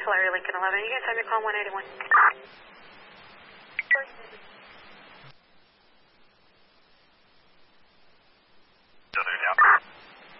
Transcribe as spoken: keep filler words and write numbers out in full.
Hilary Lincoln eleven. You guys have your call one eighty-one.